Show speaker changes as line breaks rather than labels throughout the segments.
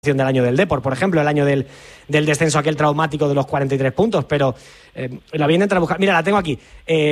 del año del Depor, por ejemplo, el año del descenso aquel traumático de los 43 puntos, pero la voy a intentar buscar. Mira, la tengo aquí.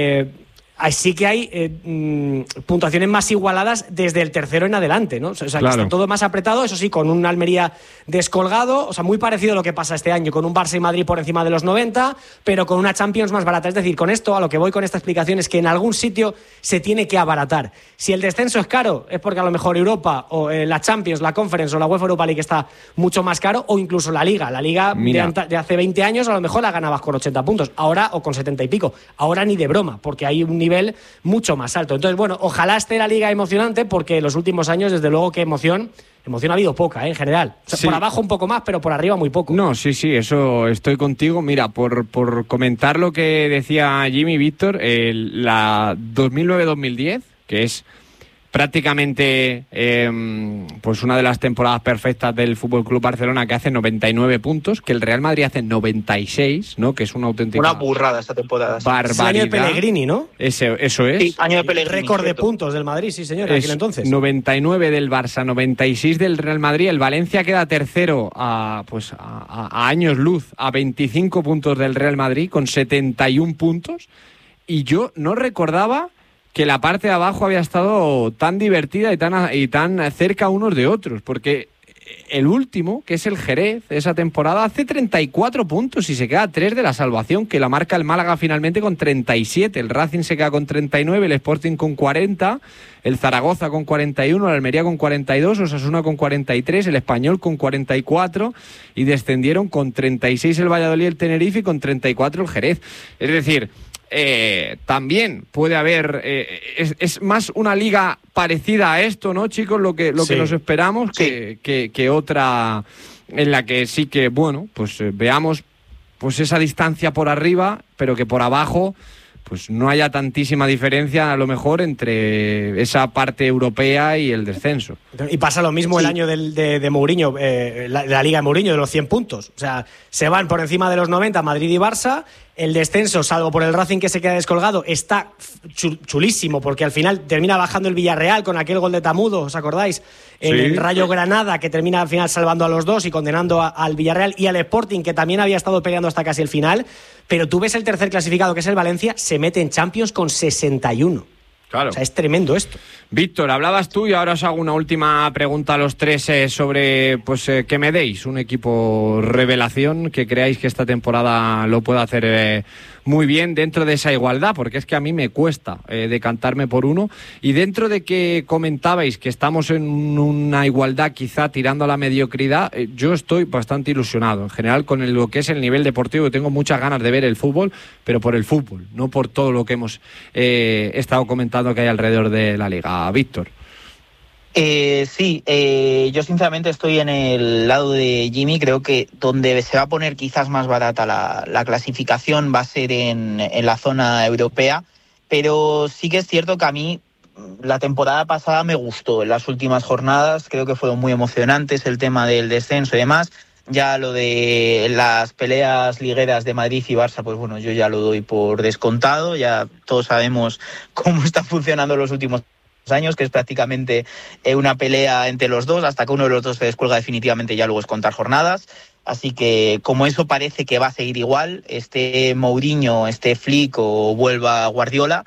Sí que hay puntuaciones más igualadas desde el tercero en adelante, ¿no? O sea, claro, que está todo más apretado, eso sí, con un Almería descolgado, o sea, muy parecido a lo que pasa este año, con un Barça y Madrid por encima de los 90, pero con una Champions más barata. Es decir, con esto, a lo que voy con esta explicación es que en algún sitio se tiene que abaratar. Si el descenso es caro, es porque a lo mejor Europa o la Champions, la Conference o la UEFA Europa League está mucho más caro, o incluso la Liga. La Liga de hace 20 años a lo mejor la ganabas con 80 puntos, ahora, o con 70 y pico. Ahora ni de broma, porque hay un nivel mucho más alto. Entonces, bueno, ojalá esté la Liga emocionante, porque en los últimos años, desde luego que emoción ha habido poca, en general. O sea, sí, por abajo un poco más, pero por arriba muy poco.
No, sí, eso estoy contigo. Mira, por comentar lo que decía Jimmy, Víctor, la 2009-2010, que es prácticamente pues una de las temporadas perfectas del FC Barcelona, que hace 99 puntos, que el Real Madrid hace 96, ¿no? Que es una auténtica...
Una burrada esta temporada.
Barbaridad. Es el año de Pellegrini, ¿no?
Eso es.
Sí, año de Pellegrini.
Récord de puntos del Madrid, sí, señor, en aquel entonces.
99 del Barça, 96 del Real Madrid. El Valencia queda tercero a años luz, a 25 puntos del Real Madrid, con 71 puntos. Y yo no recordaba que la parte de abajo había estado tan divertida y tan cerca unos de otros, porque el último, que es el Jerez, esa temporada, hace 34 puntos y se queda a 3 de la salvación, que la marca el Málaga finalmente con 37, el Racing se queda con 39, el Sporting con 40, el Zaragoza con 41, el Almería con 42, Osasuna con 43, el Español con 44, y descendieron con 36 el Valladolid y el Tenerife y con 34 el Jerez. Es decir, también puede haber es más una liga parecida a esto, ¿no, chicos? Lo que nos esperamos, sí, que otra en la que sí que, bueno, pues veamos pues esa distancia por arriba, pero que por abajo pues no haya tantísima diferencia a lo mejor entre esa parte europea y el descenso.
Y pasa lo mismo, sí, el año de Mourinho, la Liga de Mourinho, de los 100 puntos. O sea, se van por encima de los 90 Madrid y Barça. El descenso, salvo por el Racing que se queda descolgado, está chulísimo, porque al final termina bajando el Villarreal con aquel gol de Tamudo, ¿os acordáis? Sí. El Rayo Granada, que termina al final salvando a los dos y condenando al Villarreal, y al Sporting, que también había estado peleando hasta casi el final. Pero tú ves el tercer clasificado, que es el Valencia, se mete en Champions con 61.
Claro.
O sea, es tremendo esto.
Víctor, hablabas tú y ahora os hago una última pregunta a los tres sobre que me deis un equipo revelación que creáis que esta temporada lo pueda hacer muy bien dentro de esa igualdad, porque es que a mí me cuesta decantarme por uno, y dentro de que comentabais que estamos en una igualdad quizá tirando a la mediocridad, yo estoy bastante ilusionado en general con lo que es el nivel deportivo. Tengo muchas ganas de ver el fútbol, pero por el fútbol, no por todo lo que hemos estado comentando que hay alrededor de la liga. Víctor.
Sí, yo sinceramente estoy en el lado de Jimmy. Creo que donde se va a poner quizás más barata la clasificación va a ser en la zona europea, pero sí que es cierto que a mí la temporada pasada me gustó. En las últimas jornadas creo que fueron muy emocionantes, el tema del descenso y demás. Ya lo de las peleas ligueras de Madrid y Barça, pues bueno, yo ya lo doy por descontado. Ya todos sabemos cómo está funcionando los últimos años, que es prácticamente una pelea entre los dos, hasta que uno de los dos se descuelga definitivamente, ya luego es contar jornadas. Así que como eso parece que va a seguir igual, este Mourinho, este Flick o vuelva Guardiola,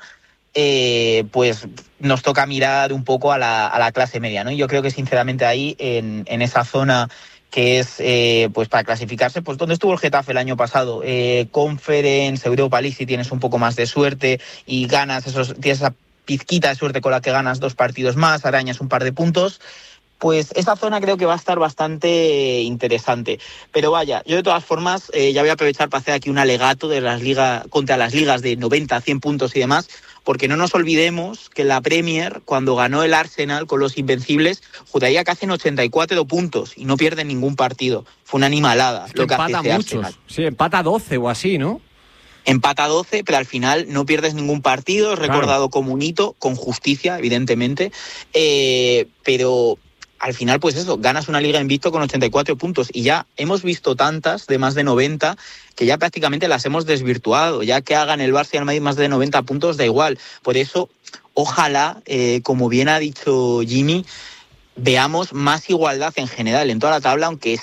pues nos toca mirar un poco a la clase media, ¿no? Y yo creo que sinceramente ahí en esa zona que es pues para clasificarse, pues donde estuvo el Getafe el año pasado, Conference, Europa League, si tienes un poco más de suerte y ganas tienes esa pizquita de suerte con la que ganas 2 partidos más, arañas un par de puntos, pues esa zona creo que va a estar bastante interesante. Pero vaya, yo de todas formas ya voy a aprovechar para hacer aquí un alegato de las ligas contra las ligas de 90, 100 puntos y demás, porque no nos olvidemos que la Premier, cuando ganó el Arsenal con los Invencibles, juraría que hacen 84 puntos y no pierden ningún partido. Fue una animalada
lo que hace ese Arsenal. Sí, empata 12 o así, ¿no?
Empata 12, pero al final no pierdes ningún partido, es recordado como un hito, con justicia, evidentemente, pero al final, pues eso, ganas una liga invicto con 84 puntos y ya hemos visto tantas de más de 90 que ya prácticamente las hemos desvirtuado. Ya que hagan el Barça y el Madrid más de 90 puntos, da igual. Por eso, ojalá, como bien ha dicho Jimmy, veamos más igualdad en general en toda la tabla, aunque